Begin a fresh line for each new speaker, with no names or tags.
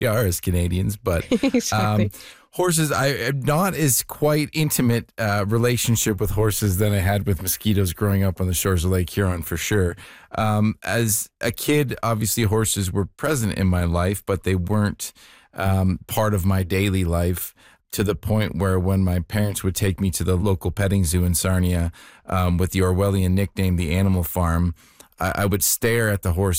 we are as Canadians, but
Exactly.
horses, I am not as quite intimate relationship with horses than I had with mosquitoes growing up on the shores of Lake Huron, for sure. As a kid, obviously horses were present in my life, but they weren't part of my daily life, to the point where when my parents would take me to the local petting zoo in Sarnia with the Orwellian nickname, the Animal Farm, I would stare at the horses